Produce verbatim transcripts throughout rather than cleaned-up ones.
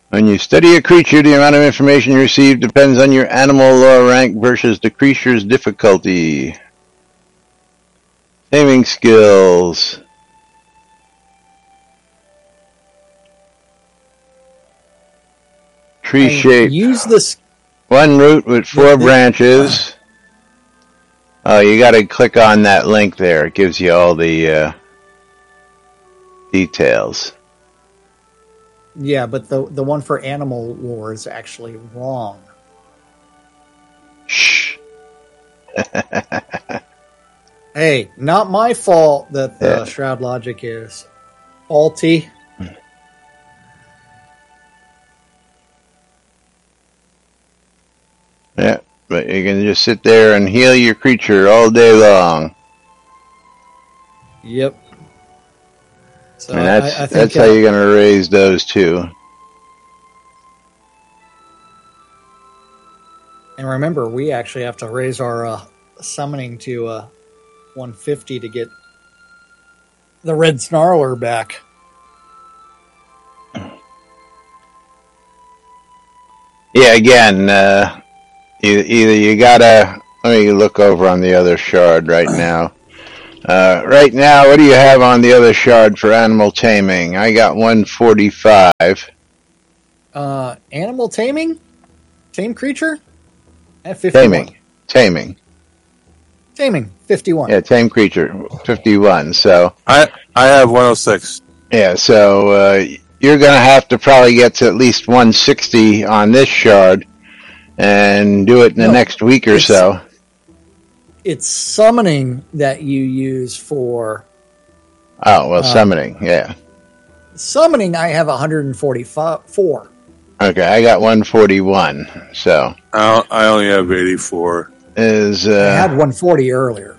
When you study a creature, the amount of information you receive depends on your animal law rank versus the creature's difficulty. Taming skills. Tree shape. Use this. One root with four branches. Oh, you got to click on that link there. It gives you all the uh, details. Yeah, but the the one for animal lore is actually wrong. Shh. Hey, not my fault that the Yeah. Shroud logic is faulty. Yeah, but you can just sit there and heal your creature all day long. Yep. So And that's I, I think, that's uh, how you're going to raise those two. And remember, we actually have to raise our uh, summoning to uh, one fifty to get the red snarler back. Yeah, again, uh, either, either you gotta. Let me look over on the other shard right now. Uh, right now, what do you have on the other shard for animal taming? I got one forty-five. Uh, animal taming? Tame creature? At fifty-one. Taming. Taming. Taming, fifty-one. Yeah, tame creature, fifty-one. So I I have one oh six. Yeah, so uh, you're going to have to probably get to at least one sixty on this shard and do it in the No, next week or it's- so. It's summoning that you use for... Oh, well, uh, summoning, yeah. Summoning, I have one forty-four. Okay, I got one forty-one, so... I, I only have eighty-four. Is I uh, had one forty earlier.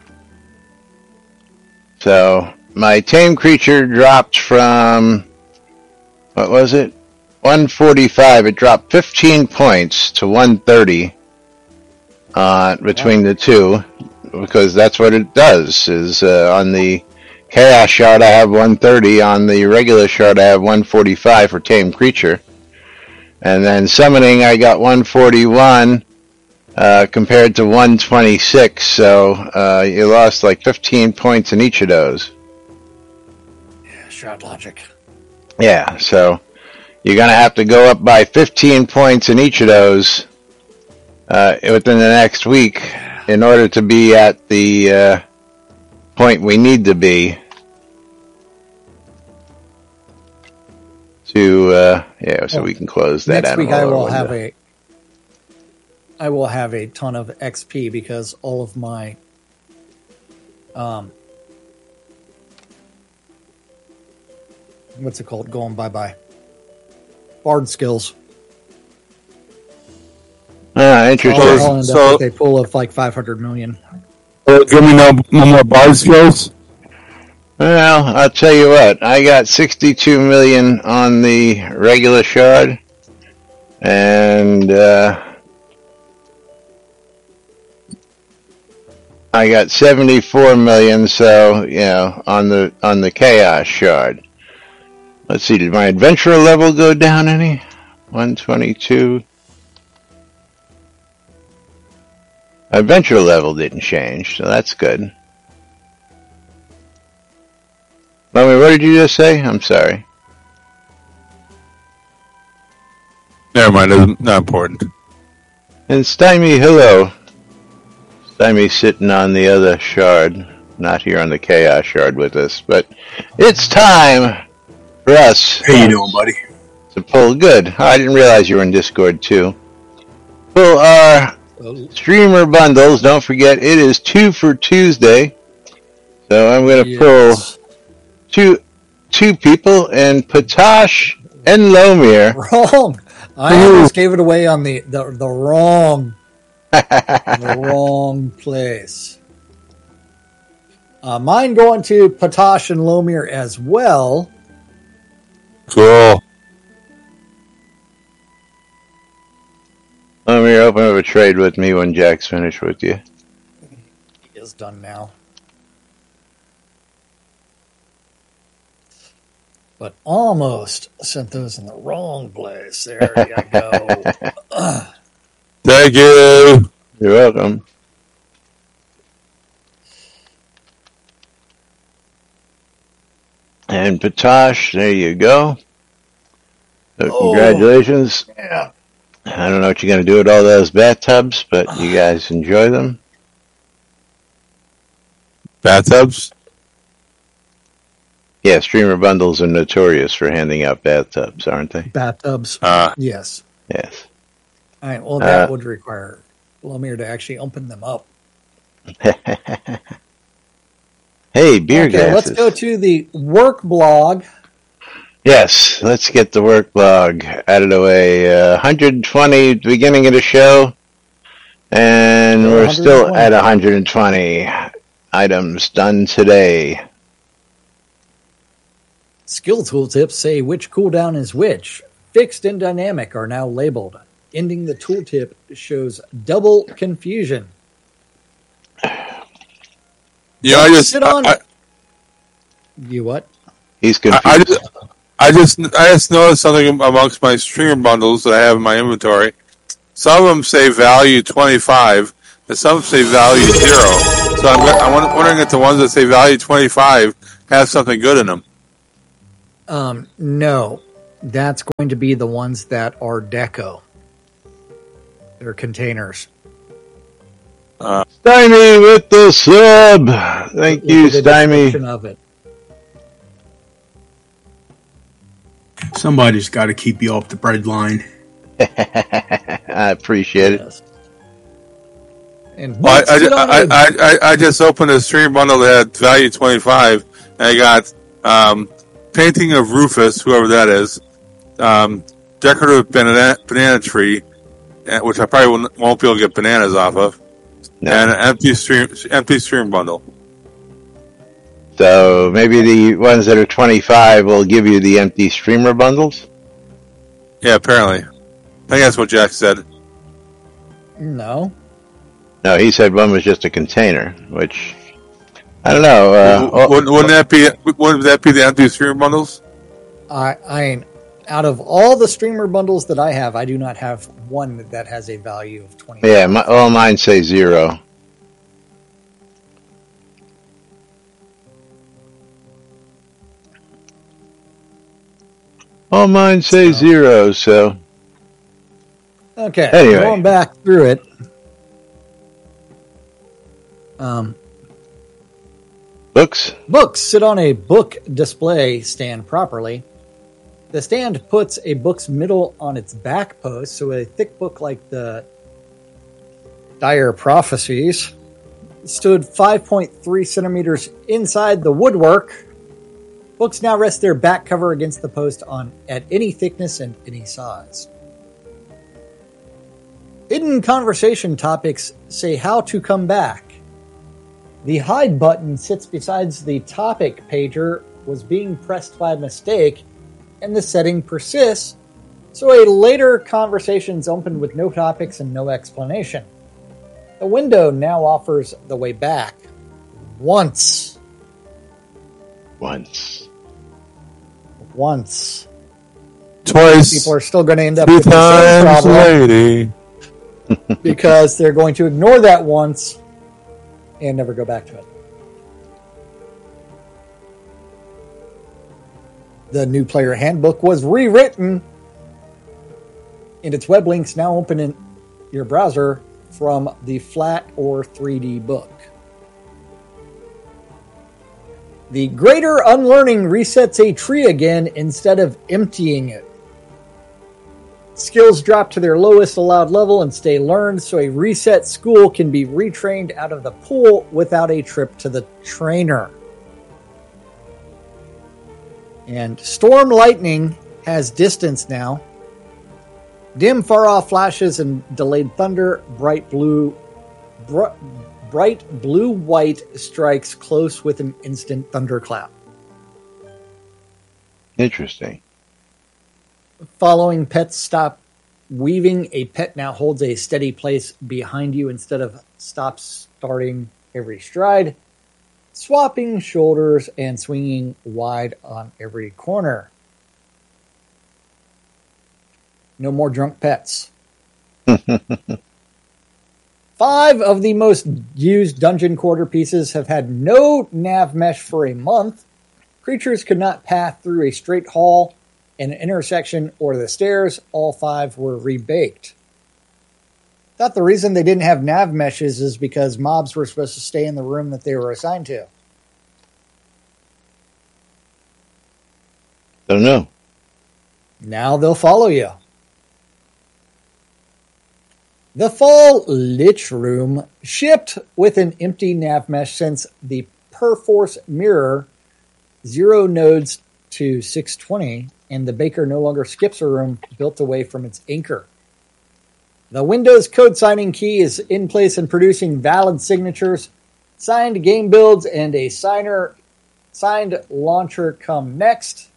So, my tame creature dropped from... What was it? one forty-five. It dropped fifteen points to one thirty uh, between the two, because that's what it does, is uh, on the Chaos Shard I have one thirty, on the regular shard I have one forty-five for tame creature. And then summoning I got one forty-one uh, compared to one twenty-six, so uh, you lost like fifteen points in each of those. Yeah, Shroud logic. Yeah, so you're going to have to go up by fifteen points in each of those uh, within the next week in order to be at the uh, point we need to be to, uh, yeah, so Well, we can close that Next week animal I will window. have a I will have a ton of X P because all of my um what's it called? Going bye bye. Bard skills. Ah, I'll, interesting. I'll end So- up with a pool of like five hundred million. Uh, give me no, no more bard skills. Well, I'll tell you what, I got sixty-two million on the regular shard, and uh, I got seventy-four million, so, you know, on the on the Chaos shard. Let's see, did my adventurer level go down any? one twenty-two. Adventurer level didn't change, so that's good. Mommy, what did you just say? I'm sorry. Never mind, it's not important. And Stymie, hello. Stymie sitting on the other shard, not here on the Chaos shard with us, but it's time for us How you doing, buddy? to pull. Good. I didn't realize you were in Discord too. Pull our streamer bundles. Don't forget, it is two for Tuesday, so I'm going to Yes. pull two two people, and Patosh and Lomir. Wrong. I almost gave it away on the the, the wrong the wrong place. Uh, mine going to Patosh and Lomir as well. Cool. Lomir, open up a trade with me when Jack's finished with you. He is done now. but almost sent those in the wrong place. There you go. Thank you. You're welcome. And Patosh, there you go. So Oh, congratulations. yeah. I don't know what you're going to do with all those bathtubs, but you guys enjoy them. Bathtubs? Yeah, streamer bundles are notorious for handing out bathtubs, aren't they? Bathtubs. Uh, Yes. Yes. All right. Well, that Uh, would require Lomir to actually open them up. Hey, beer Okay, glasses. let's go to the work blog. Yes, let's get the work blog out of the way. Uh, one hundred twenty at the beginning of the show, and Still we're still one hundred twenty. at one hundred twenty items done today. Skill tooltips say which cooldown is which. Fixed and dynamic are now labeled. Ending the tooltip shows double confusion. you know, I just, Sit on. I, You what? He's I, confused. I just, I just, I just noticed something amongst my streamer bundles that I have in my inventory. Some of them say value twenty-five, and some say value zero. So I'm, I'm wondering if the ones that say value twenty-five have something good in them. Um, no, that's going to be the ones that are deco. They're containers. Uh, Stymie with the sub. Thank Look you, at the Stymie. description of it. Somebody's got to keep you off the bread line. I appreciate it. Yes. And Well, I, books sit on I, a- I, I, I just opened a stream bundle that had value twenty-five, and I got um, Painting of Rufus, whoever that is, um, Decorative banana, banana Tree, eh, which I probably won't, won't be able to get bananas off of, No. and an empty stream, empty stream bundle. So maybe the ones that are twenty-five will give you the empty streamer bundles? Yeah, apparently. I think that's what Jack said. No. No, he said one was just a container, which I don't know. Uh, oh, wouldn't, wouldn't that be wouldn't that be the empty stream bundles? I, I, out of all the streamer bundles that I have, I do not have one that has a value of twenty. yeah, my, all mine say zero. All mine say So- zero, so Okay, Anyway. going back through it. Um, books. books sit on a book display stand properly. The stand puts a book's middle on its back post, so a thick book like the Dire Prophecies stood five point three centimeters inside the woodwork. Books now rest their back cover against the post on at any thickness and any size. Hidden conversation topics say how to come back. The hide button sits beside the topic pager was being pressed by mistake, and the setting persists, so a later conversation is opened with no topics and no explanation. The window now offers the way back. Once. Once. Once. Twice. People are still going to end up Three with the same times, problem lady. because they're going to ignore that once and never go back to it. The new player handbook was rewritten, and its web links now open in your browser from the flat or three D book. The greater unlearning resets a tree again instead of emptying it. Skills drop to their lowest allowed level and stay learned, so a reset school can be retrained out of the pool without a trip to the trainer. And Storm Lightning has distance now. Dim far-off flashes and delayed thunder, bright blue, br- bright blue-white strikes close with an instant thunderclap. Interesting. Following pets stop weaving, a pet now holds a steady place behind you instead of stop starting every stride, swapping shoulders and swinging wide on every corner. No more drunk pets. Five of the most used dungeon quarter pieces have had no nav mesh for a month. Creatures could not pass through a straight hall, an intersection, or the stairs. All five were rebaked. Thought the reason they didn't have nav meshes is because mobs were supposed to stay in the room that they were assigned to. Don't know. Now they'll follow you. The Fall Lich Room shipped with an empty nav mesh since the Perforce Mirror zero nodes to six twenty, and the Baker no longer skips a room built away from its anchor. The Windows code signing key is in place and producing valid signatures. Signed game builds and a signer signed launcher come next.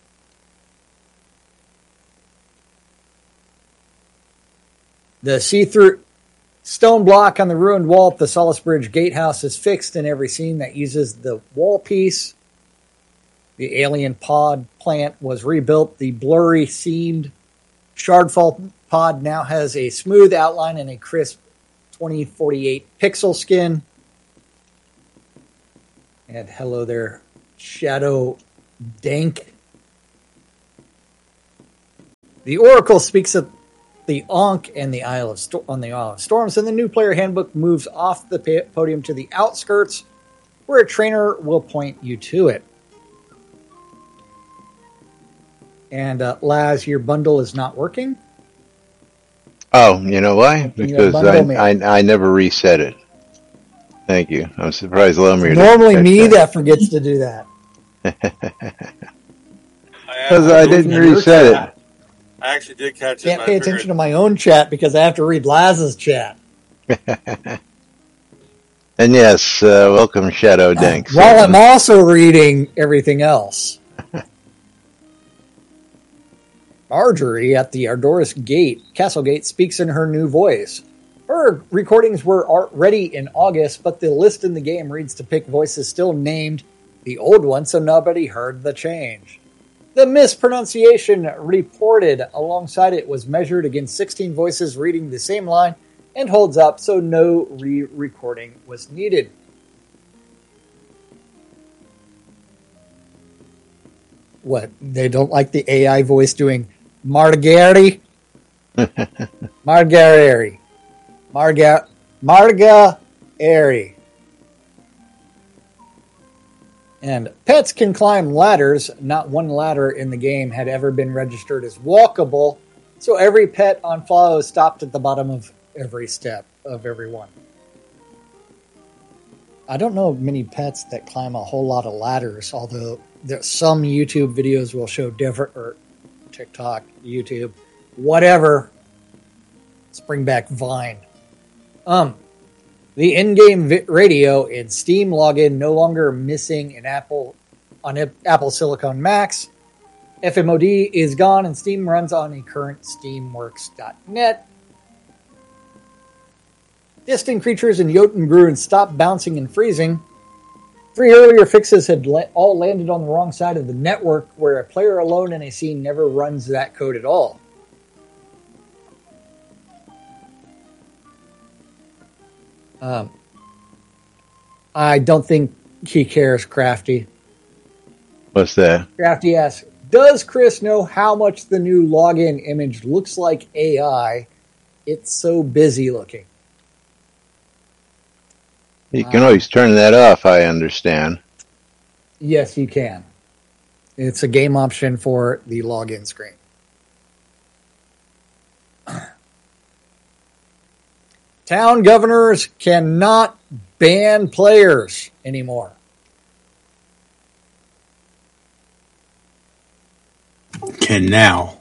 The see-through stone block on the ruined wall at the Salisbridge Gatehouse is fixed in every scene that uses the wall piece. The alien pod plant was rebuilt. The blurry seamed Shardfall pod now has a smooth outline and a crisp twenty forty-eight pixel skin. And hello there, Shadow Dank. The Oracle speaks of the Ankh and the Isle of Sto- on the Isle of Storms, and the new player handbook moves off the pa- podium to the outskirts, where a trainer will point you to it. And uh, Laz, your bundle is not working. Oh, you know why? Because bundle I, I I never reset it. Thank you. I'm surprised Lomir. Normally me that. that forgets to do that. Because I, I didn't reset it. I actually did catch Can't it. pay attention to my own chat because I have to read Laz's chat. And yes, uh, welcome Shadow Dank. Uh, while I'm also reading everything else. Marjorie at the Ardoris Gate, Castle Gate, speaks in her new voice. Her recordings were ready in August, but the list in the game reads to pick voices still named the old one, so nobody heard the change. The mispronunciation reported alongside it was measured against sixteen voices reading the same line and holds up, so no re-recording was needed. What? They don't like the A I voice doing Margari? Margari. Marga Marga Airy. And pets can climb ladders. Not one ladder in the game had ever been registered as walkable, so every pet on follow stopped at the bottom of every step of every one. I don't know of many pets that climb a whole lot of ladders, although there, some YouTube videos will show different, or TikTok, YouTube, whatever. Let's bring back Vine. Um, the in-game vi- radio and Steam login no longer missing in Apple on Apple Silicon Macs. F M O D is gone and Steam runs on a current Steamworks dot net. Distant creatures in Jotunbrunn stop bouncing and freezing. Three earlier fixes had le- all landed on the wrong side of the network, where a player alone in a scene never runs that code at all. Um, I don't think he cares, Crafty. What's that? Crafty asks, does Chris know how much the new login image looks like A I? It's so busy looking. You can always turn that off, I understand. Yes, you can. It's a game option for the login screen. Town governors cannot ban players anymore. Can now.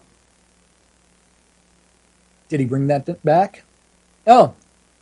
Did he bring that back? Oh.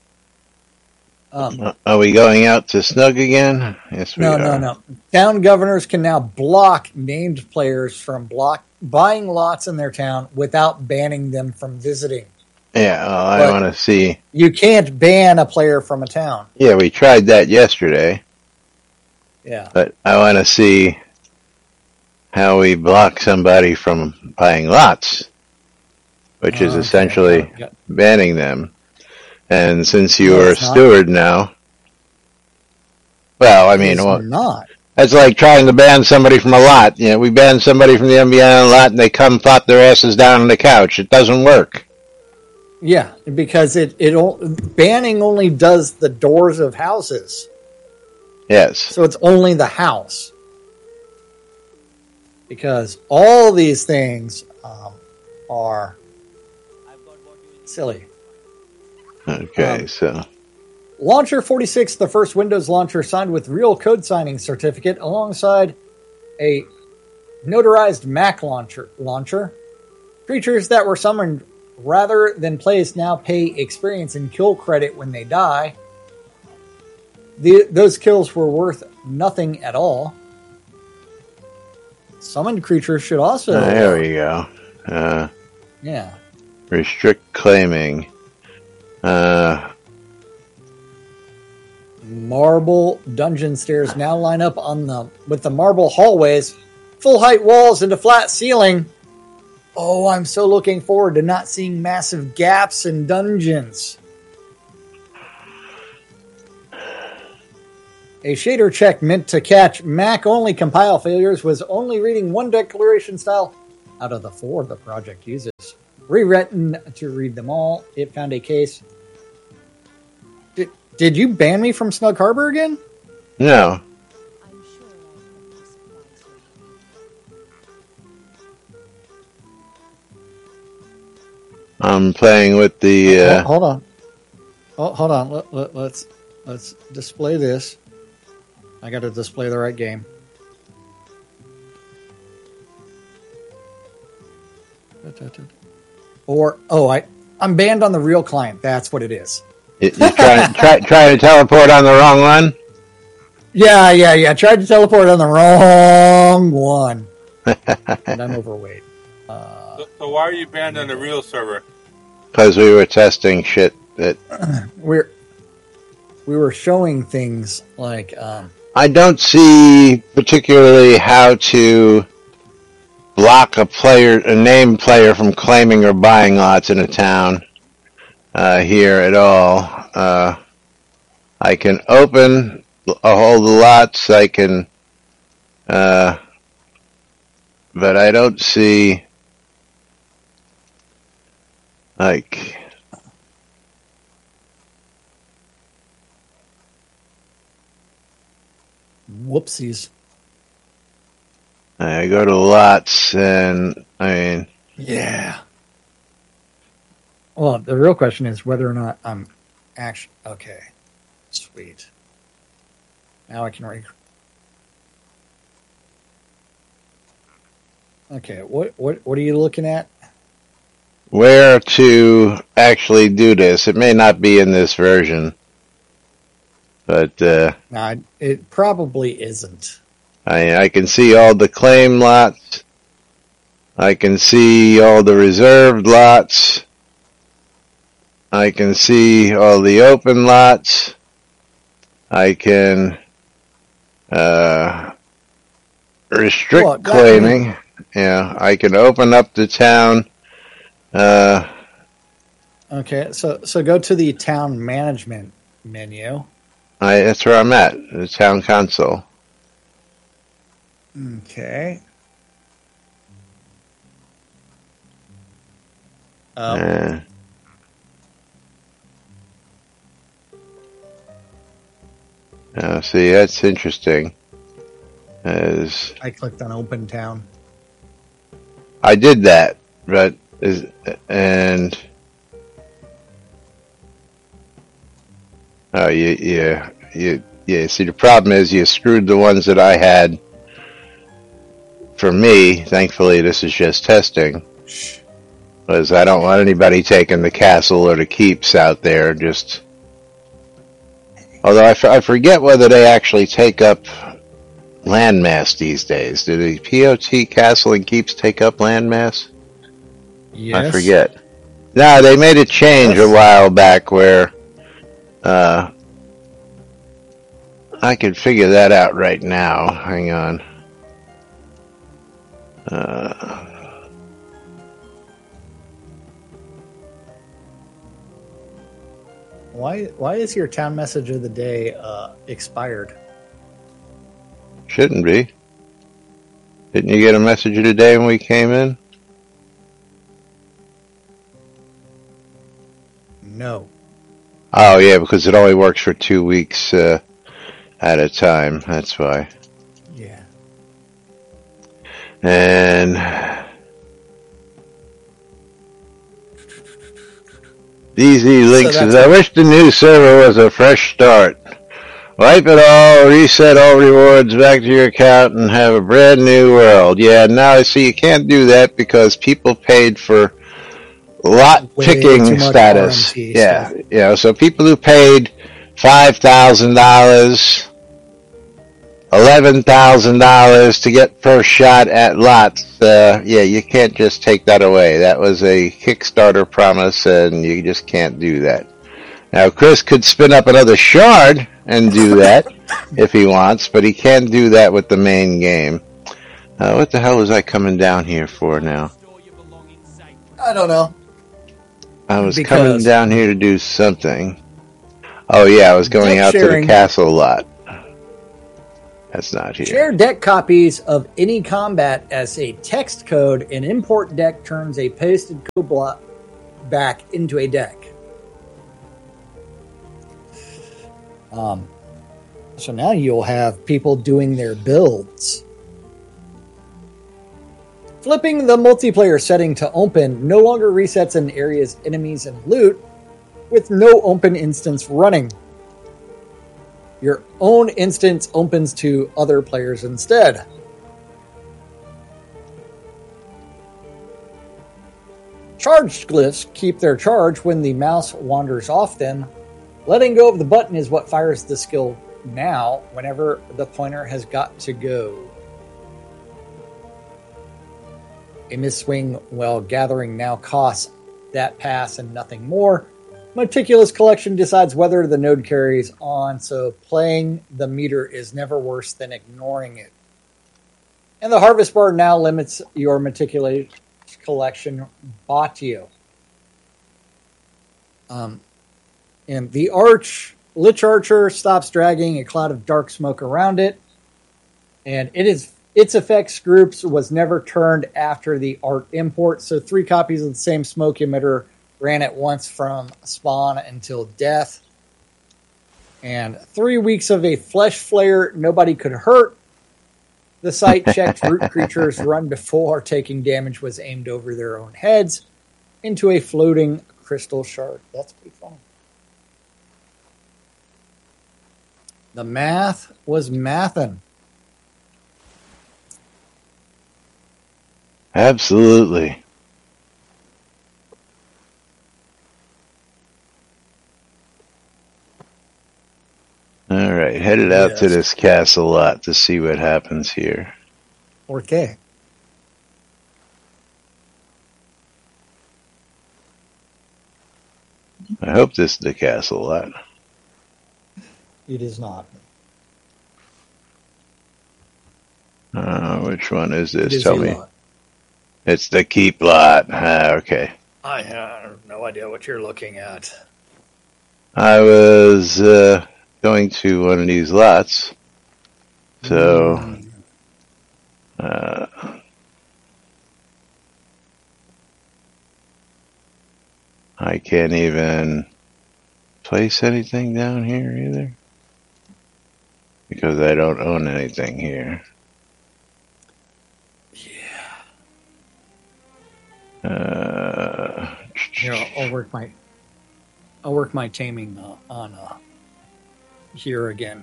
Um, are we going out to Snug again? Yes, we no, are. No, no, no. Town governors can now block named players from block buying lots in their town without banning them from visiting. Yeah, well, I want to see. You can't ban a player from a town. Yeah, we tried that yesterday. Yeah. But I want to see how we block somebody from buying lots. which is Okay. essentially Yeah. banning them. And since you No, are a it's not. steward now, well, I It mean, is well, not. that's like trying to ban somebody from a lot. You know, we ban somebody from the N B A lot, and they come flop their asses down on the couch. It doesn't work. Yeah, because it it o- banning only does the doors of houses, Yes. so it's only the house. Because all these things um, are silly. Okay, Um, so Launcher forty-six, the first Windows launcher signed with real code signing certificate alongside a notarized Mac launcher. Launcher. Creatures that were summoned rather than placed now pay experience and kill credit when they die. The, those kills were worth nothing at all. Summoned creatures should also... uh, there we go. Uh, Yeah. restrict claiming. Uh, Marble dungeon stairs now line up on the with the marble hallways, full height walls and a flat ceiling. Oh, I'm so looking forward to not seeing massive gaps in dungeons. A shader check meant to catch Mac-only compile failures was only reading one declaration style out of the four the project uses. Rewritten to read them all. It found a case. Did, did you ban me from Snug Harbor again? no. I'm playing with the. Uh, Hold on. Oh, hold on. Let, let, let's let's display this. I got to display the right game. Or oh, I I'm banned on the real client. That's what it is. you you trying try, trying to teleport on the wrong one? Yeah, yeah, yeah. Tried to teleport on the wrong one, and I'm overweight. Uh, So, so why are you banned on the real server? Because we were testing shit that we're we were showing things like um, I don't see particularly how to block a player, a named player, from claiming or buying lots in a town uh, here at all. Uh, I can open a whole lots. I can, uh, but I don't see like. whoopsies. I go to lots, and I mean, Yeah. Well, the real question is whether or not I'm actually okay. Sweet. Now I can re. Okay, what what what are you looking at? where to actually do this. It may not be in this version, but uh, Nah, it probably isn't. I, I can see all the claim lots. I can see all the reserved lots. I can see all the open lots. I can uh, restrict Well, that claiming. Yeah, I can open up the town. Uh, Okay, so so go to the town management menu. I, that's where I'm at, the town council. Okay. Um, Uh, now, see, that's interesting. As I clicked on Open Town. I did that, but is and oh, you, yeah, you, yeah. See, the problem is you screwed the ones that I had. For me, thankfully, this is just testing. Because I don't want anybody taking the castle or the keeps out there. Just although I, f- I forget whether they actually take up landmass these days. Do the P O T castle and keeps take up landmass? Yes. I forget. No, they made a change Yes. a while back where uh, I could figure that out right now. Hang on. Uh, Why why is your town message of the day uh, expired? Shouldn't be. Didn't you get a message of the day when we came in? No. Oh, yeah, because it only works for two weeks uh, at a time. That's why. Yeah. And D Z Link So says, that's I wish the new server was a fresh start. Wipe it all, reset all rewards back to your account, and have a brand new world. Yeah, now I see you can't do that because people paid for lot Way picking too much status. R M T Yeah, stuff. you know, so people who paid five thousand dollars, eleven thousand dollars to get first shot at lots, uh, yeah, you can't just take that away. That was a Kickstarter promise, and you just can't do that. Now, Chris could spin up another shard and do that if he wants, but he can't do that with the main game. Uh, what the hell was I coming down here for now? I don't know. I was Because- coming down here to do something. Oh, yeah, I was going Deck out to the sharing. castle lot. That's not here. Share deck copies of any combat as a text code, and import deck turns a pasted code block back into a deck. Um, so now you'll have people doing their builds. Flipping the multiplayer setting to open no longer resets an area's enemies and loot, with no open instance running. Your own instance opens to other players instead. Charged glyphs keep their charge when the mouse wanders off them. Letting go of the button is what fires the skill now whenever the pointer has got to go. A misswing while gathering now costs that pass and nothing more. Meticulous collection decides whether the node carries on, so playing the meter is never worse than ignoring it. And the harvest bar now limits your meticulous collection Batio. Um, and the arch, Lich Archer stops dragging a cloud of dark smoke around it, and it is its effects groups was never turned after the art import, so three copies of the same smoke emitter ran at once from spawn until death. And three weeks of a flesh flare nobody could hurt. The site checked root creatures run before taking damage was aimed over their own heads into a floating crystal shard. That's pretty funny. The math was mathin'. Absolutely. All right, headed out Yes. to this castle lot to see what happens here. Okay. I hope this is the castle lot. It is not. Uh, which one is It this? is Tell a me. lot. It's the keep lot. Ah, okay. I have no idea what you're looking at. I was uh, going to one of these lots, so uh, I can't even place anything down here either because I don't own anything here. Uh, Here, I'll, I'll work my, I'll work my taming uh, on uh, here again.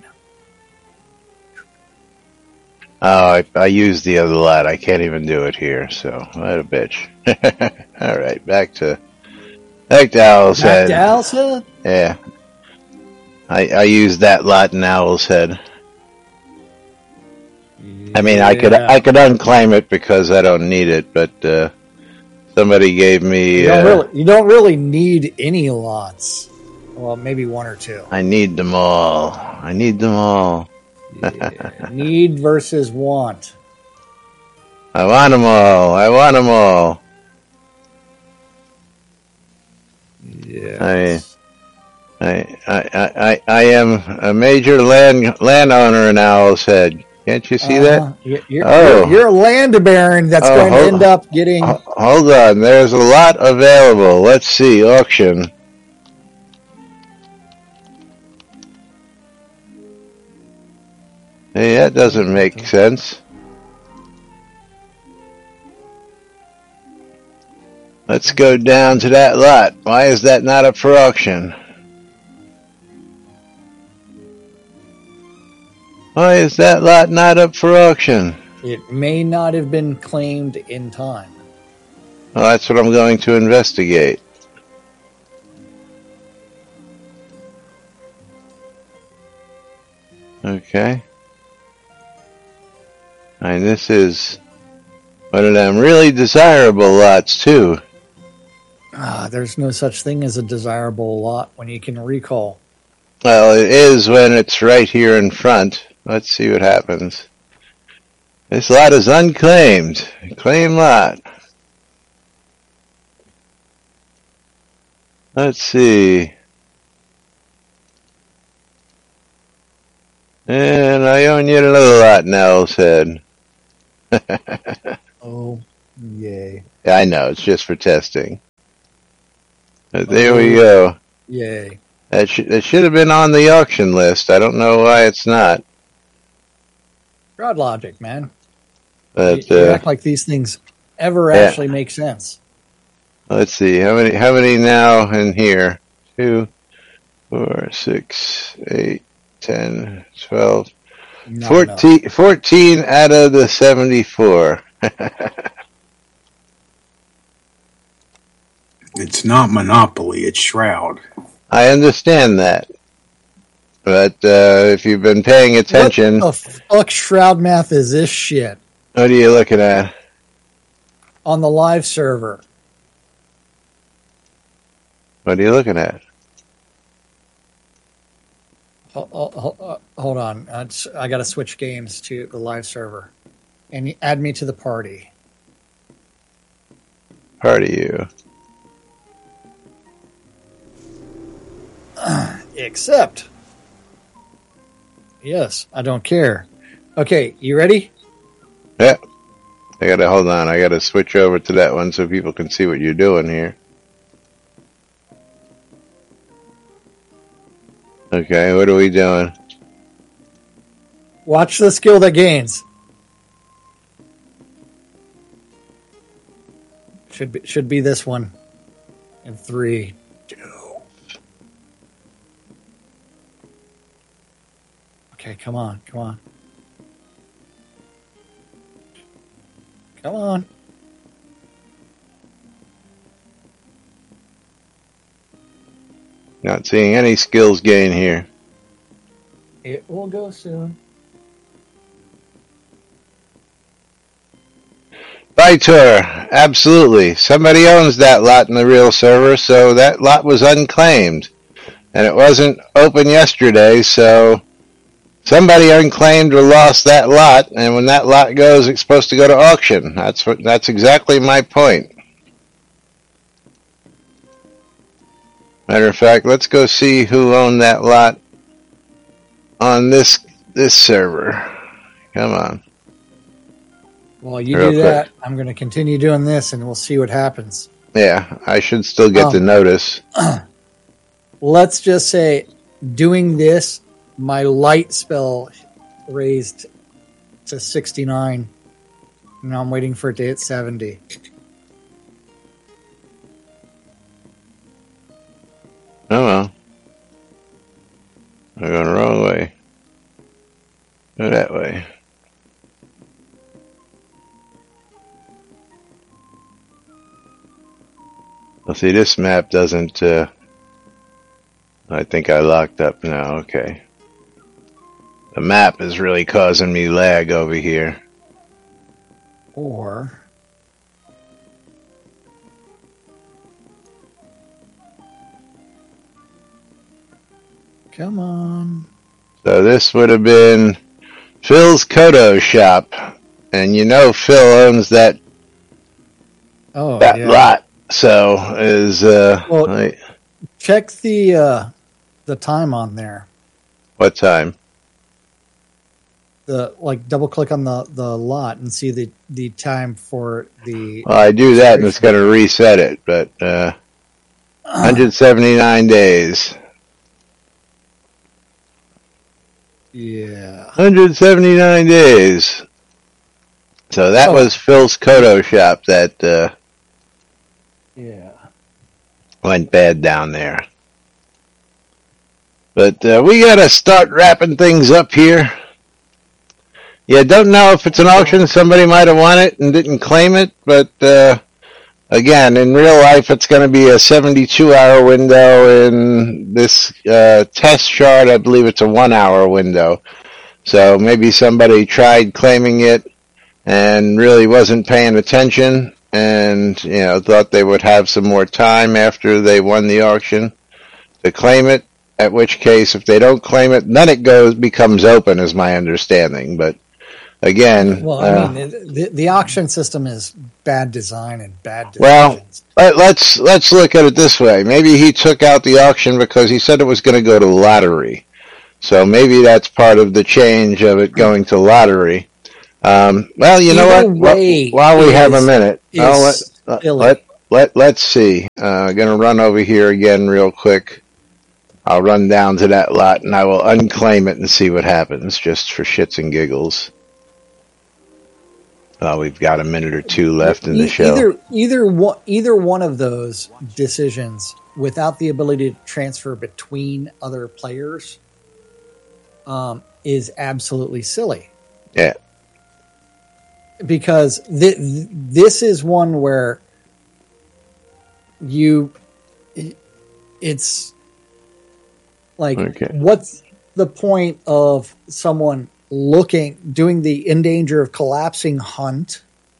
Oh, I, I used the other lot. I can't even do it here, so what a bitch. All right, back to back to Owl's Back Head. to Owl's Head? Yeah, I I used that lot in Owl's Head. I mean, I could Yeah. I could unclaim it because I don't need it, but uh, somebody gave me. You don't, Uh, really, you don't really need any lots. Well, maybe one or two. I need them all. I need them all. Yeah. Need versus want. I want them all. I want them all. Yeah. I I, I, I, I am a major land landowner in Owl's Head. Can't you see uh-huh. that? You're, you're, Oh. you're a land baron that's Oh, going to hold, end up getting... Hold on. There's a lot available. Let's see. Auction. Hey, that doesn't make sense. Let's go down to that lot. Why is that not up for auction? Why is that lot not up for auction? It may not have been claimed in time. Well, that's what I'm going to investigate. Okay. And this is one of them really desirable lots, too. Ah, there's no such thing as a desirable lot when you can recall. Well, it is when it's right here in front. Let's see what happens. This lot is unclaimed. Claim lot. Let's see. And I own yet another lot in Owl's Head. Oh, yay. Yeah, I know. It's just for testing. But there oh, we go. Yay. That, sh that should have been on the auction list. I don't know why it's not. Crowd logic, man. But you, you uh, act like these things ever yeah. actually make sense. Let's see. How many How many now in here? Two, four, six, eight, ten, twelve, Not fourteen, enough. fourteen out of the seventy-four. It's not Monopoly, it's Shroud. I understand that. But uh, if you've been paying attention... What the fuck Shroud math is this shit? What are you looking at? On the live server. What are you looking at? Hold, hold, hold on. I got to switch games to the live server. And add me to the party. Party you. Except... Yes, I don't care. Okay, you ready? Yeah. I gotta, hold on, I gotta switch over to that one so people can see what you're doing here. Okay, what are we doing? Watch the skill that gains. Should be, should be this one. In three, two. Okay, come on, come on. Come on. Not seeing any skills gain here. It will go soon. Vitor, absolutely. Somebody owns that lot in the real server, so that lot was unclaimed. And it wasn't open yesterday, so somebody unclaimed or lost that lot, and when that lot goes, it's supposed to go to auction. That's what, that's exactly my point. Matter of fact, let's go see who owned that lot on this this server. Come on. While you Real do quick. that, I'm going to continue doing this, and we'll see what happens. Yeah, I should still get Um, the notice. Let's just say, doing this, my light spell raised to sixty-nine. Now I'm waiting for it to hit seventy. Oh well. We're going the wrong way. Go that way. Well, see, this map doesn't, uh, I think I locked up now, okay. The map is really causing me lag over here. Or... Come on. So this would have been Phil's Kodo shop. And you know Phil owns that, Oh, that yeah. lot. So is, uh, Well, like, check the uh, the time on there. What time? The like double click on the, the lot and see the, the time for the. Well, I do that and it's going to reset it, but uh, one hundred seventy-nine days. Yeah. one hundred seventy-nine days. So that oh. was Phil's Kodo shop that uh, yeah went bad down there. But uh, we got to start wrapping things up here. Yeah, don't know if it's an auction. Somebody might have won it and didn't claim it. But uh, again, in real life, it's going to be a seventy-two hour window. In this uh, test shard, I believe it's a one hour window. So maybe somebody tried claiming it and really wasn't paying attention and, you know, thought they would have some more time after they won the auction to claim it, at which case, if they don't claim it, then it goes, becomes open, is my understanding. But again... Well, I uh, mean, the, the auction system is bad design and bad decisions. Well, let, let's, let's look at it this way. Maybe he took out the auction because he said it was going to go to lottery. So maybe that's part of the change of it going to lottery. Um, well, you Either know what? While we is, have a minute, oh, let, let, let, let's see. I'm uh, going to run over here again real quick. I'll run down to that lot and I will unclaim it and see what happens, just for shits and giggles. Uh, we've got a minute or two left in the show. Either, either, one, either one of those decisions, without the ability to transfer between other players, um, is absolutely silly. Yeah. Because th- th- this is one where you, it's like, okay. What's the point of someone looking, doing the in danger of collapsing hunt,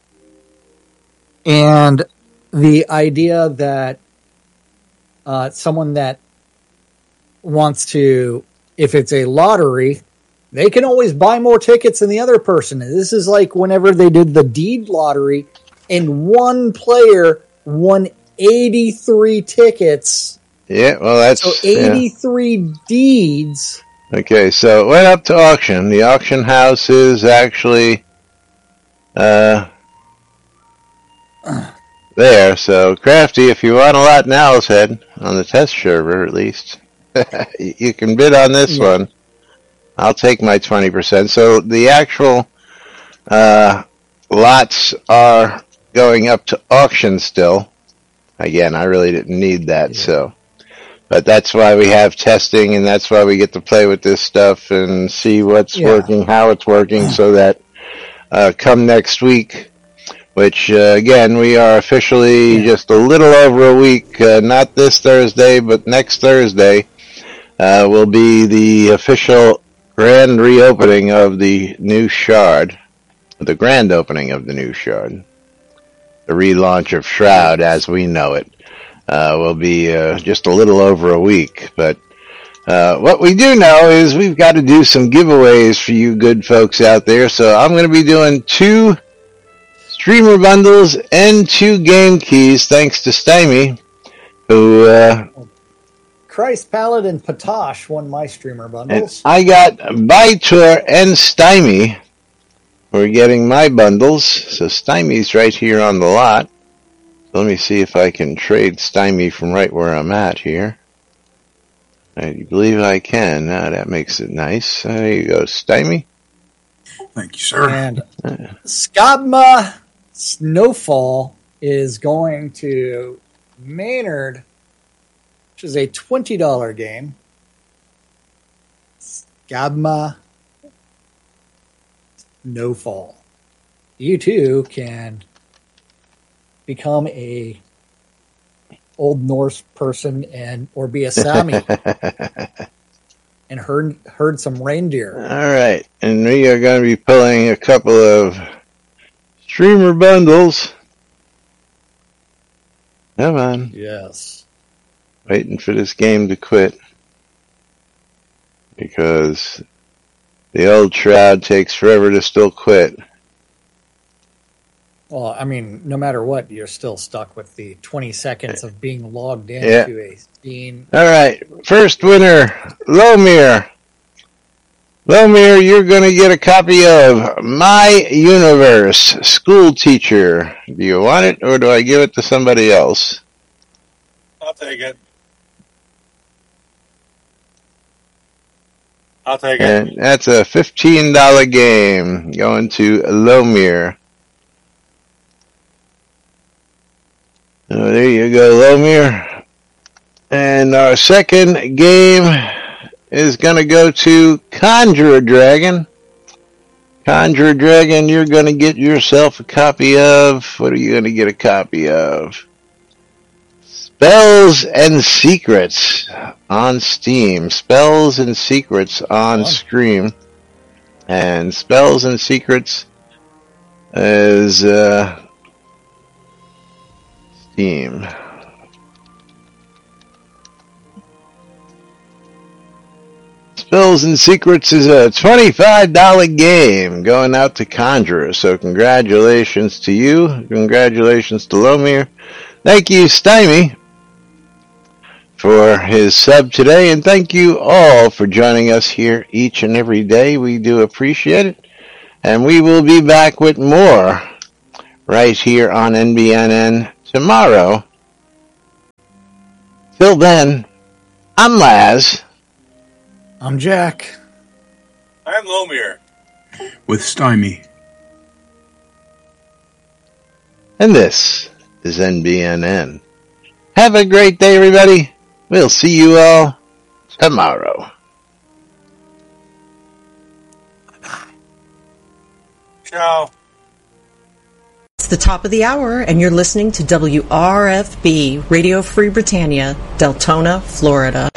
and the idea that uh, someone that wants to, if it's a lottery, they can always buy more tickets than the other person. And this is like whenever they did the deed lottery and one player won eighty-three tickets. Yeah, well, that's... So eighty-three yeah. deeds. Okay, so it went up to auction. The auction house is actually uh, there. So, Crafty, if you want a lot in Owl's Head, on the test server at least, you can bid on this yeah. one. I'll take my twenty percent. So the actual uh, lots are going up to auction still. Again, I really didn't need that, yeah. so. But that's why we have testing, and that's why we get to play with this stuff and see what's yeah. working, how it's working, so that uh, come next week, which, uh, again, we are officially yeah. just a little over a week, uh, not this Thursday, but next Thursday, uh, will be the official grand reopening of the new Shard, the grand opening of the new Shard, the relaunch of Shroud as we know it, uh, will be uh, just a little over a week. But uh, what we do know is we've got to do some giveaways for you good folks out there. So I'm going to be doing two streamer bundles and two game keys, thanks to Stymie, who... Uh, Christ, Pallet, and Patosh won my streamer bundles. And I got Bytor and Stymie. We're getting my bundles. So Stymie's right here on the lot. So let me see if I can trade Stymie from right where I'm at here. I believe I can. Now that makes it nice. There you go, Stymie. Thank you, sir. And Scabma Snowfall is going to Maynard, which is a twenty dollars game. Scabma Snowfall. You too can become a Old Norse person and or be a Sami and herd herd some reindeer. All right, and we are going to be pulling a couple of streamer bundles. Come on. Yes. Waiting for this game to quit because the old Shroud takes forever to still quit. Well, I mean, no matter what, you're still stuck with the twenty seconds of being logged into Yeah. a scene. All right. First winner, Lomir. Lomir, you're going to get a copy of My Universe, School Teacher. Do you want it, or do I give it to somebody else? I'll take it. I'll take it. And that's a fifteen dollars game going to Lomir. Oh, there you go, Lomir. And our second game is going to go to Conjure Dragon. Conjure Dragon, you're going to get yourself a copy of... What are you going to get a copy of? Spells and Secrets on Steam. Spells and Secrets on Steam. And Spells and Secrets is uh, Steam. Spells and Secrets is a twenty-five dollars game going out to Conjurer. So congratulations to you. Congratulations to Lomir. Thank you, Stymie, for his sub today. And thank you all for joining us here each and every day. We do appreciate it. And we will be back with more right here on N B N N tomorrow. Till then, I'm Laz. I'm Jack. I'm Lomir. With Stymie. And this is N B N N. Have a great day, everybody. We'll see you all tomorrow. Ciao. It's the top of the hour, and you're listening to W R F B, Radio Free Britannia, Deltona, Florida.